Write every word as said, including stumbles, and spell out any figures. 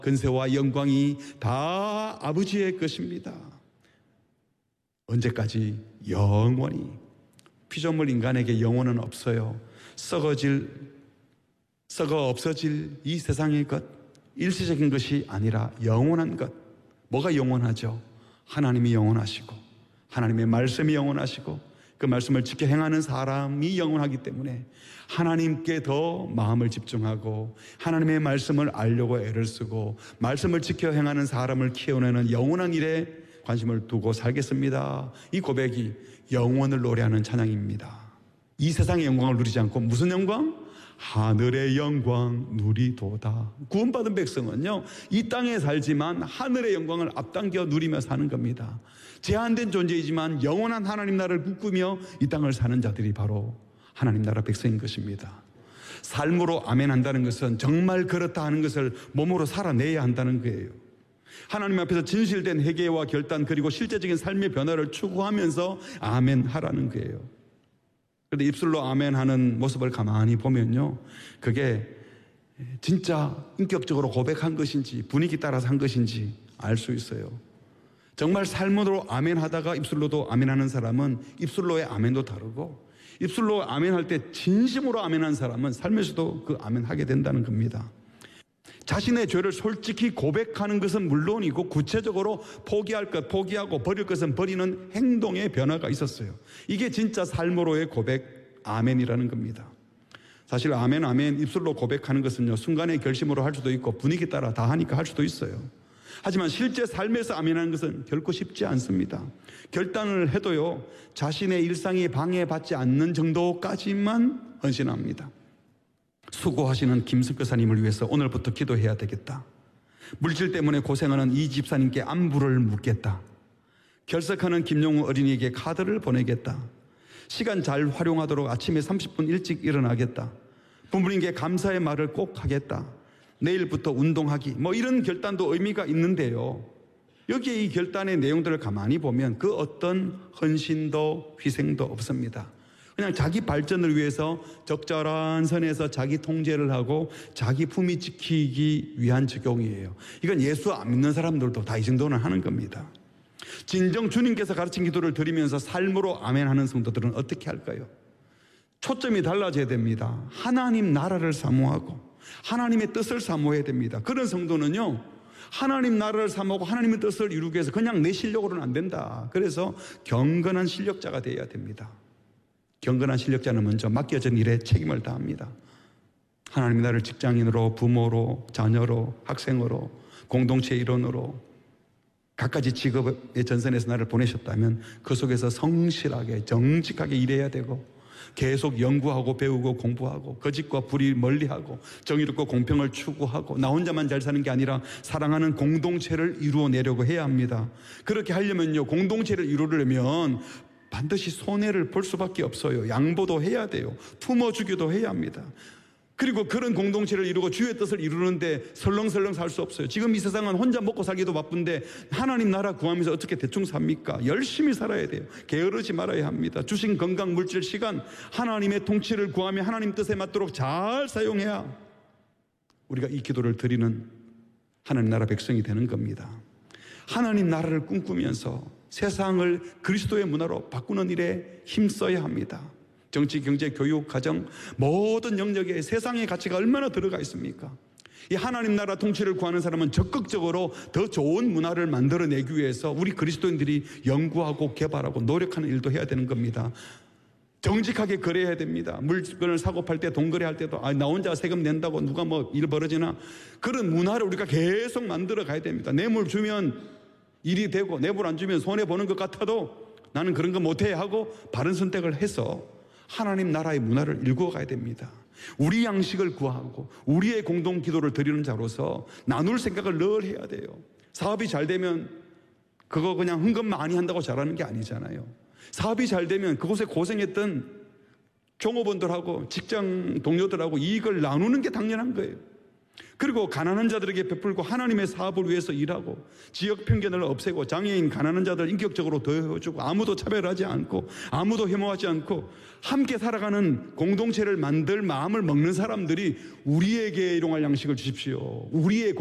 근세와 영광이 다 아버지의 것입니다. 언제까지? 영원히. 피조물 인간에게 영혼은 없어요. 썩어질, 썩어 없어질 이 세상의 것, 일시적인 것이 아니라 영원한 것. 뭐가 영원하죠? 하나님이 영원하시고 하나님의 말씀이 영원하시고 그 말씀을 지켜 행하는 사람이 영원하기 때문에 하나님께 더 마음을 집중하고 하나님의 말씀을 알려고 애를 쓰고 말씀을 지켜 행하는 사람을 키워내는 영원한 일에 관심을 두고 살겠습니다. 이 고백이 영원을 노래하는 찬양입니다. 이 세상의 영광을 누리지 않고 무슨 영광? 하늘의 영광 누리도다. 구원받은 백성은요, 이 땅에 살지만 하늘의 영광을 앞당겨 누리며 사는 겁니다. 제한된 존재이지만 영원한 하나님 나라를 꿈꾸며 이 땅을 사는 자들이 바로 하나님 나라 백성인 것입니다. 삶으로 아멘한다는 것은 정말 그렇다 하는 것을 몸으로 살아내야 한다는 거예요. 하나님 앞에서 진실된 회개와 결단 그리고 실제적인 삶의 변화를 추구하면서 아멘하라는 거예요. 그런데 입술로 아멘하는 모습을 가만히 보면요, 그게 진짜 인격적으로 고백한 것인지 분위기 따라서 한 것인지 알 수 있어요. 정말 삶으로 아멘하다가 입술로도 아멘하는 사람은 입술로의 아멘도 다르고, 입술로 아멘할 때 진심으로 아멘한 사람은 삶에서도 그 아멘하게 된다는 겁니다. 자신의 죄를 솔직히 고백하는 것은 물론이고 구체적으로 포기할 것 포기하고 버릴 것은 버리는 행동의 변화가 있었어요. 이게 진짜 삶으로의 고백, 아멘이라는 겁니다. 사실 아멘 아멘 입술로 고백하는 것은요, 순간의 결심으로 할 수도 있고 분위기 따라 다 하니까 할 수도 있어요. 하지만 실제 삶에서 아멘하는 것은 결코 쉽지 않습니다. 결단을 해도요, 자신의 일상이 방해받지 않는 정도까지만 헌신합니다. 수고하시는 김승 교사님을 위해서 오늘부터 기도해야 되겠다. 물질 때문에 고생하는 이 집사님께 안부를 묻겠다. 결석하는 김용우 어린이에게 카드를 보내겠다. 시간 잘 활용하도록 아침에 삼십 분 일찍 일어나겠다. 부모님께 감사의 말을 꼭 하겠다. 내일부터 운동하기, 뭐 이런 결단도 의미가 있는데요, 여기에 이 결단의 내용들을 가만히 보면 그 어떤 헌신도 희생도 없습니다. 그냥 자기 발전을 위해서 적절한 선에서 자기 통제를 하고 자기 품위 지키기 위한 적용이에요. 이건 예수 안 믿는 사람들도 다 이 정도는 하는 겁니다. 진정 주님께서 가르친 기도를 드리면서 삶으로 아멘하는 성도들은 어떻게 할까요? 초점이 달라져야 됩니다. 하나님 나라를 사모하고 하나님의 뜻을 사모해야 됩니다. 그런 성도는요, 하나님 나라를 사모하고 하나님의 뜻을 이루기 위해서 그냥 내 실력으로는 안 된다. 그래서 경건한 실력자가 되어야 됩니다. 경건한 실력자는 먼저 맡겨진 일에 책임을 다합니다. 하나님이 나를 직장인으로, 부모로, 자녀로, 학생으로, 공동체 일원으로 갖가지 직업의 전선에서 나를 보내셨다면 그 속에서 성실하게 정직하게 일해야 되고, 계속 연구하고 배우고 공부하고 거짓과 불의 멀리하고 정의롭고 공평을 추구하고 나 혼자만 잘 사는 게 아니라 사랑하는 공동체를 이루어내려고 해야 합니다. 그렇게 하려면요, 공동체를 이루려면 반드시 손해를 볼 수밖에 없어요. 양보도 해야 돼요. 품어주기도 해야 합니다. 그리고 그런 공동체를 이루고 주의 뜻을 이루는데 설렁설렁 살 수 없어요. 지금 이 세상은 혼자 먹고 살기도 바쁜데 하나님 나라 구하면서 어떻게 대충 삽니까? 열심히 살아야 돼요. 게으르지 말아야 합니다. 주신 건강, 물질, 시간, 하나님의 통치를 구하며 하나님 뜻에 맞도록 잘 사용해야 우리가 이 기도를 드리는 하나님 나라 백성이 되는 겁니다. 하나님 나라를 꿈꾸면서 세상을 그리스도의 문화로 바꾸는 일에 힘써야 합니다. 정치, 경제, 교육, 가정 모든 영역에 세상의 가치가 얼마나 들어가 있습니까? 이 하나님 나라 통치를 구하는 사람은 적극적으로 더 좋은 문화를 만들어내기 위해서 우리 그리스도인들이 연구하고 개발하고 노력하는 일도 해야 되는 겁니다. 정직하게 거래해야 됩니다. 물건을 사고 팔 때, 돈 거래할 때도 아, 나 혼자 세금 낸다고 누가 뭐 일 벌어지나, 그런 문화를 우리가 계속 만들어 가야 됩니다. 뇌물 주면 일이 되고 뇌물 안 주면 손해보는 것 같아도 나는 그런 거 못해 하고 바른 선택을 해서 하나님 나라의 문화를 일구어 가야 됩니다. 우리 양식을 구하고 우리의 공동 기도를 드리는 자로서 나눌 생각을 늘 해야 돼요. 사업이 잘 되면 그거 그냥 헌금 많이 한다고 잘하는 게 아니잖아요. 사업이 잘 되면 그곳에 고생했던 종업원들하고 직장 동료들하고 이익을 나누는 게 당연한 거예요. 그리고 가난한 자들에게 베풀고 하나님의 사업을 위해서 일하고 지역 편견을 없애고 장애인, 가난한 자들 인격적으로 도와주고 아무도 차별하지 않고 아무도 혐오하지 않고 함께 살아가는 공동체를 만들 마음을 먹는 사람들이 우리에게 일용할 양식을 주십시오. 우리의